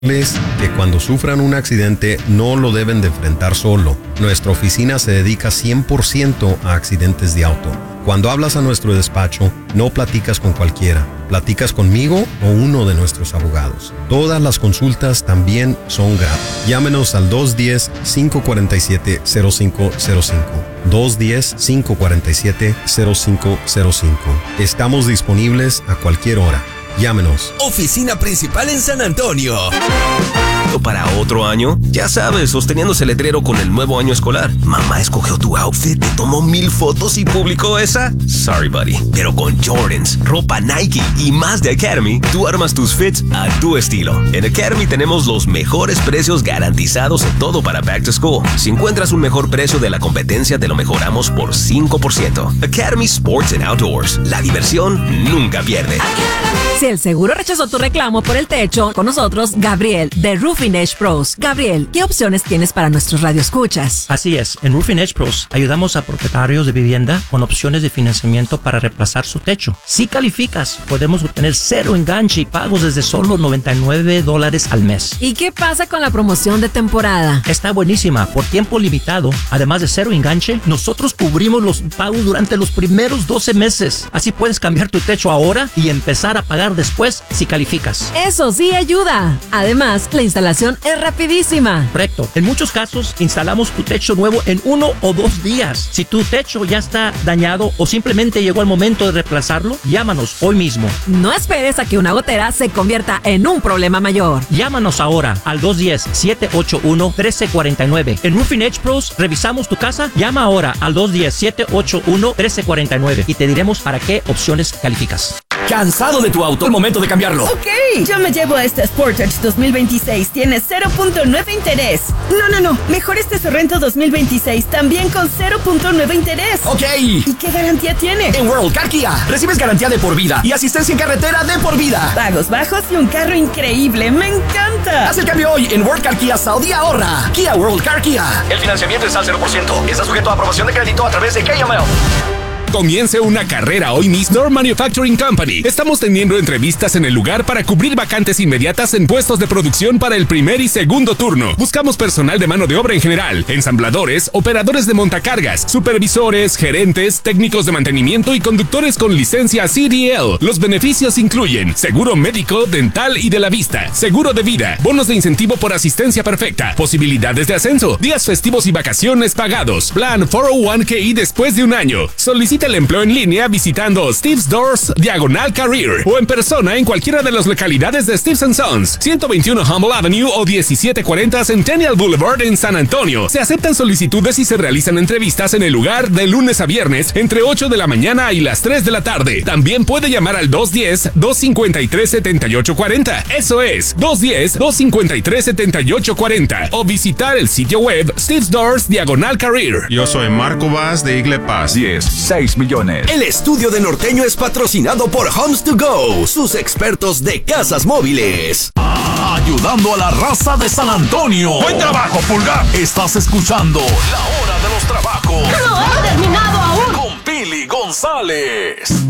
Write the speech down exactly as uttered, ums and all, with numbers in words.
Que cuando sufran un accidente no lo deben de enfrentar solo. Nuestra oficina se dedica cien por ciento a accidentes de auto. Cuando hablas a nuestro despacho, no platicas con cualquiera. Platicas conmigo o uno de nuestros abogados. Todas las consultas también son gratis. Llámenos al dos uno cero, cinco cuatro siete, cero cinco cero cinco. dos uno cero, cinco cuatro siete, cero cinco cero cinco. Estamos disponibles a cualquier hora. Llámenos. Oficina principal en San Antonio. Para otro año, ya sabes, sosteniéndose el letrero con el nuevo año escolar. Mamá escogió tu outfit, te tomó mil fotos y publicó esa. Sorry, buddy. Pero con Jordans, ropa Nike y más de Academy, tú armas tus fits a tu estilo. En Academy tenemos los mejores precios garantizados en todo para Back to School. Si encuentras un mejor precio de la competencia, te lo mejoramos por cinco por ciento. Academy Sports and Outdoors. La diversión nunca pierde. Si el seguro rechazó tu reclamo por el techo, con nosotros, Gabriel, de Roofing Edge Pros. Gabriel, ¿qué opciones tienes para nuestros radioescuchas? Así es, en Roofing Edge Pros ayudamos a propietarios de vivienda con opciones de financiamiento para reemplazar su techo. Si calificas, podemos obtener cero enganche y pagos desde solo noventa y nueve dólares al mes. ¿Y qué pasa con la promoción de temporada? Está buenísima, por tiempo limitado. Además de cero enganche, nosotros cubrimos los pagos durante los primeros doce meses. Así puedes cambiar tu techo ahora y empezar a pagar después si calificas. Eso sí ayuda. Además, la instalación es rapidísima. Correcto. En muchos casos, instalamos tu techo nuevo en uno o dos días. Si tu techo ya está dañado o simplemente llegó el momento de reemplazarlo, llámanos hoy mismo. No esperes a que una gotera se convierta en un problema mayor. Llámanos ahora al dos uno cero, siete ocho uno, uno tres cuatro nueve. En Roofing Edge Pros, revisamos tu casa. Llama ahora al dos uno cero, siete ocho uno, uno tres cuatro nueve y te diremos para qué opciones calificas. ¿Cansado de tu auto? El momento de cambiarlo. Ok, yo me llevo a este Sportage dos mil veintiséis. Tiene cero punto nueve interés. No, no, no. Mejor este Sorrento dos mil veintiséis. También con cero punto nueve interés. Ok. ¿Y qué garantía tiene? En World Car Kia recibes garantía de por vida y asistencia en carretera de por vida. Pagos bajos y un carro increíble. ¡Me encanta! Haz el cambio hoy en World Car Kia Saudi y ahorra. Kia World Car Kia. El financiamiento es al cero por ciento. Está sujeto a aprobación de crédito a través de K M L. Comience una carrera hoy mismo. Door Manufacturing Company. Estamos teniendo entrevistas en el lugar para cubrir vacantes inmediatas en puestos de producción para el primer y segundo turno. Buscamos personal de mano de obra en general, ensambladores, operadores de montacargas, supervisores, gerentes, técnicos de mantenimiento y conductores con licencia C D L. Los beneficios incluyen seguro médico, dental y de la vista, seguro de vida, bonos de incentivo por asistencia perfecta, posibilidades de ascenso, días festivos y vacaciones pagados, plan cuatro oh uno K después de un año. Solicita el empleo en línea visitando Steve's Doors Diagonal Career o en persona en cualquiera de las localidades de Steve's and Sons, ciento veintiuno Humble Avenue o diecisiete cuarenta Centennial Boulevard en San Antonio. Se aceptan solicitudes y se realizan entrevistas en el lugar de lunes a viernes entre ocho de la mañana y las tres de la tarde. También puede llamar al dos uno cero, dos cinco tres, siete ocho cuatro cero. Eso es, dos uno cero, dos cinco tres, siete ocho cuatro cero o visitar el sitio web Steve's Doors Diagonal Career. Yo soy Marco Vaz de Igle Paz. diez, seis millones. El estudio de Norteño es patrocinado por Homes to Go, sus expertos de casas móviles. Ayudando a la raza de San Antonio. Buen trabajo, Pulgar. Estás escuchando La Hora de los Trabajos. ¡No ha terminado aún! Con Pili González.